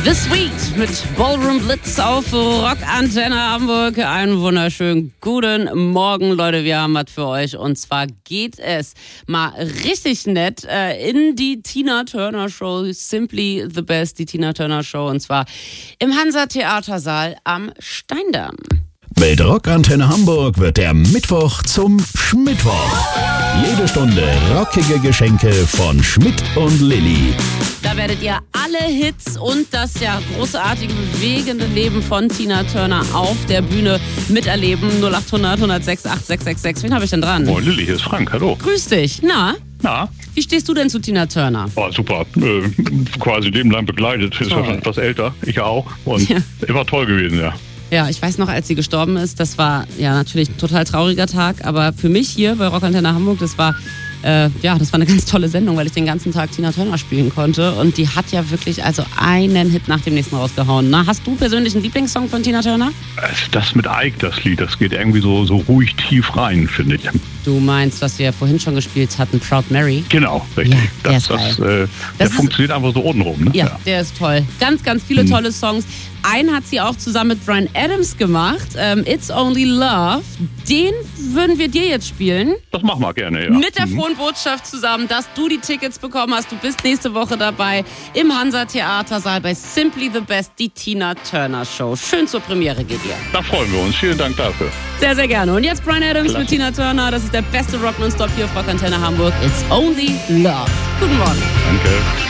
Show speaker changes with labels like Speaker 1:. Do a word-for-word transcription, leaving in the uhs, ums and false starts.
Speaker 1: The Sweet mit Ballroom Blitz auf Rockantenne Hamburg. Einen wunderschönen guten Morgen, Leute. Wir haben was für euch. Und zwar geht es mal richtig nett äh, in die Tina Turner Show. Simply the Best, die Tina Turner Show. Und zwar im Hansa-Theatersaal am Steindamm.
Speaker 2: Mit Rockantenne Hamburg wird der Mittwoch zum Schmittwoch. Jede Stunde rockige Geschenke von Schmidt und Lilly.
Speaker 1: Da werdet ihr alle Hits und das ja großartige, bewegende Leben von Tina Turner auf der Bühne miterleben. null acht hundert, hundertsechs, achtundsechzig sechsundsechzig. Wen habe ich denn dran?
Speaker 3: Oh, Lilly, hier ist Frank, hallo.
Speaker 1: Grüß dich. Na?
Speaker 3: Na?
Speaker 1: Wie stehst du denn zu Tina Turner?
Speaker 3: Oh, super. Äh, quasi Leben lang begleitet. Ist ja schon etwas älter. Ich auch. Und
Speaker 1: Ja.
Speaker 3: war toll gewesen, ja.
Speaker 1: Ja, ich weiß noch, als sie gestorben ist, das war ja natürlich ein total trauriger Tag, aber für mich hier bei Rockantenne Hamburg, das war äh, ja, das war eine ganz tolle Sendung, weil ich den ganzen Tag Tina Turner spielen konnte und die hat ja wirklich also einen Hit nach dem nächsten rausgehauen. Na, hast du persönlich einen Lieblingssong von Tina Turner?
Speaker 3: Das mit Ike, das Lied, das geht irgendwie so, so ruhig tief rein, finde ich.
Speaker 1: Du meinst, was wir ja vorhin schon gespielt hatten, Proud Mary?
Speaker 3: Genau, richtig.
Speaker 1: Ja, der
Speaker 3: das,
Speaker 1: ist
Speaker 3: das,
Speaker 1: geil.
Speaker 3: äh,
Speaker 1: Das
Speaker 3: der
Speaker 1: ist-
Speaker 3: funktioniert einfach so untenrum. Ne?
Speaker 1: Ja, der ist toll. Ganz, ganz viele
Speaker 3: Mhm.
Speaker 1: tolle Songs. Einen hat sie auch zusammen mit Bryan Adams gemacht, ähm, It's Only Love. Den würden wir dir jetzt spielen.
Speaker 3: Das machen wir gerne, ja.
Speaker 1: Mit der
Speaker 3: Mhm.
Speaker 1: frohen Botschaft zusammen, dass du die Tickets bekommen hast. Du bist nächste Woche dabei im Hansa-Theatersaal bei Simply the Best, die Tina Turner Show. Schön zur Premiere geht ihr.
Speaker 3: Da freuen wir uns. Vielen Dank dafür.
Speaker 1: Sehr, sehr gerne. Und jetzt Bryan Adams
Speaker 3: Klasse.
Speaker 1: mit Tina Turner. Das ist der beste Rock nonstop hier auf Rockantenne Hamburg. It's Only Love. Guten Morgen.
Speaker 3: Danke.